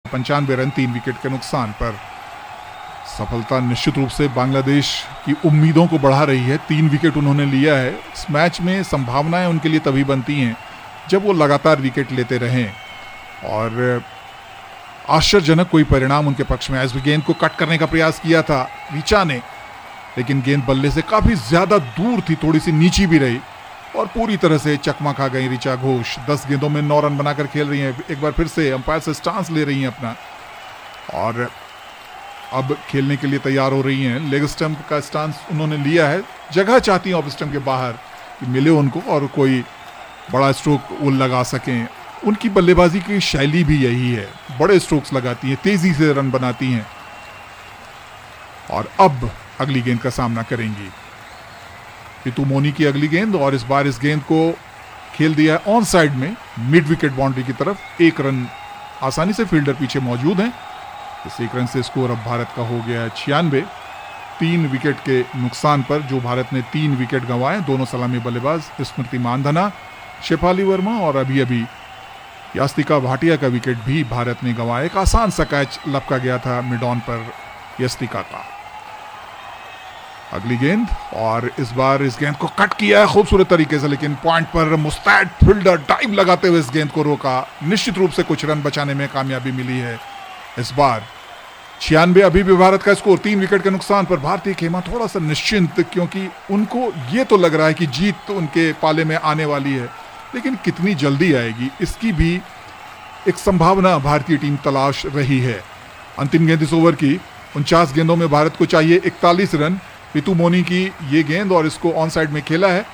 95 run 3 wicket के नुकसान पर। सफलता निश्चित रूप से बांग्लादेश की उम्मीदों को बढ़ा रही है। 3 विकेट उन्होंने लिया है। इस मैच में संभावनाएं उनके लिए तभी बनती हैं जब वो लगातार विकेट लेते रहें, और आश्चर्यजनक कोई परिणाम उनके पक्ष में। एसबी गेंद को कट करने का प्रयास किया था रिचा ने, लेकिन गेंद बल्ले से काफी ज्यादा दूर थी, थोड़ी सी नीची भी रही और पूरी तरह से चकमा खा गई रिचा घोष। 10 गेंदों में 9 रन बनाकर खेल रही हैं। एक बार फिर से अंपायर से स्टांस ले रही हैं अपना, और अब खेलने के लिए तैयार हो रही हैं। लेग स्टंप का स्टांस उन्होंने लिया है। जगह चाहती हैं ऑफ स्टंप के बाहर कि मिले उनको और कोई बड़ा स्ट्रोक वो लगा सकें। उनकी बल्लेबाजी की शैली भी यही है, बड़े स्ट्रोक्स लगाती हैं, तेजी से रन बनाती हैं। और अब अगली गेंद का सामना करेंगी रितु मोनी की अगली गेंद, और इस बार इस गेंद को खेल दिया है ऑन साइड में मिड विकेट बाउंड्री की तरफ। 1 रन आसानी से फील्डर पीछे मौजूद हैं। इस 1 रन से स्कोर अब भारत का हो गया है 96। 3 विकेट के नुकसान पर जो भारत ने 3 विकेट गंवाए। दोनों सलामी बल्लेबाज स्मृति मानधना, शेफाली वर्मा और अभी अभी यास्तिका भाटिया का विकेट भी भारत ने गंवाया। एक आसान सा कैच लपका गया था मिड ऑन पर यास्तिका का। अगली गेंद, और इस बार इस गेंद को कट किया है खूबसूरत तरीके से, लेकिन पॉइंट पर मुस्तैद फील्डर डाइव लगाते हुए इस गेंद को रोका। निश्चित रूप से कुछ रन बचाने में कामयाबी मिली है इस बार। 96 अभी भी भारत का स्कोर। 3 विकेट के नुकसान पर भारतीय खेमा थोड़ा सा निश्चिंत, क्योंकि उनको ये तो लग रहा है कि जीत तो उनके पाले में आने वाली है, लेकिन कितनी जल्दी आएगी इसकी भी एक संभावना भारतीय टीम तलाश रही है। अंतिम गेंद इस ओवर की। 49 गेंदों में भारत को चाहिए 41 रन। रितु मोनी की ये गेंद, और इसको ऑन साइड में खेला है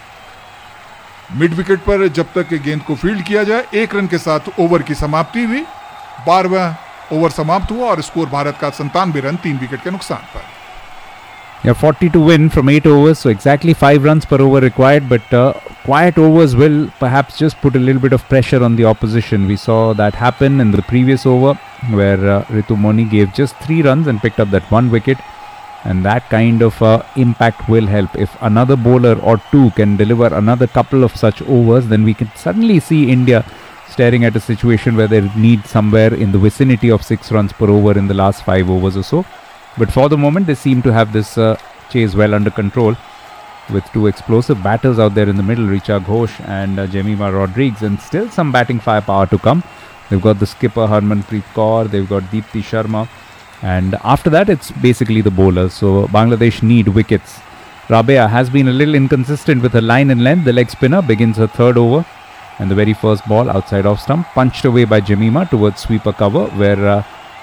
मिड विकेट पर। जब तक गेंद को फील्ड किया जाए 1 रन के साथ ओवर की समाप्ति हुई। 12वां ओवर समाप्त हुआ और स्कोर भारत का 97 रन 3 विकेट के नुकसान पर। Yeah, 40 to win from 8 overs, so exactly 5 runs per over required, but quiet overs will perhaps just put a little bit of pressure on the opposition. We saw that happen in the previous over where Ritu Moni gave just 3 runs and picked up that 1 wicket, and that kind of impact will help. If another bowler or two can deliver another couple of such overs, then we can suddenly see India staring at a situation where they need somewhere in the vicinity of 6 runs per over in the last 5 overs or so. But for the moment, they seem to have this chase well under control with 2 explosive batters out there in the middle, Richa Ghosh and Jemima Rodriguez, and still some batting firepower to come. They've got the skipper Harmanpreet Kaur, they've got Deepti Sharma, and after that, it's basically the bowlers. So Bangladesh need wickets. Rabea has been a little inconsistent with her line and length. The leg spinner begins her 3rd over, and the very first ball outside off stump punched away by Jemima towards sweeper cover, where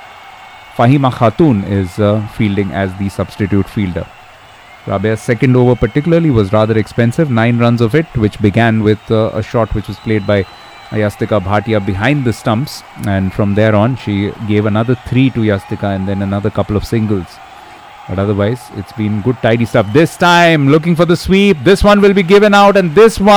Fahima Khatun is fielding as the substitute fielder. Rabia's 2nd over particularly was rather expensive, 9 runs of it, which began with a shot which was played by Yastika Bhatia behind the stumps, and from there on she gave another 3 to Yastika and then another couple of singles. But otherwise, it's been good tidy stuff. This time, looking for the sweep. This one will be given out, and this one